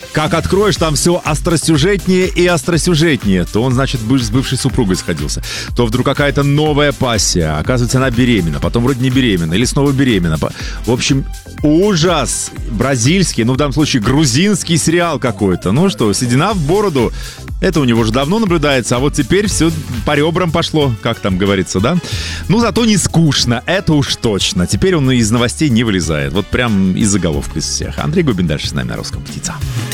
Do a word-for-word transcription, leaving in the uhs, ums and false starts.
Как откроешь, там все остросюжетнее и остросюжетнее. То он, значит, с бывшей супругой сходился. То вдруг какая-то новая пассия. Оказывается, она беременна. Потом вроде не беременна. Или снова беременна. В общем, ужас. Бразильский, ну в данном случае грузинский сериал какой-то. Ну что, седина в бороду. Это у него уже давно наблюдается. А вот теперь все по ребрам пошло. Как там говорится, да? Ну, зато не скучно. Это уж точно. Теперь он из новостей не вылезает. Вот прям из заголовка из всех. Андрей Губин дальше с нами на «Русском птица».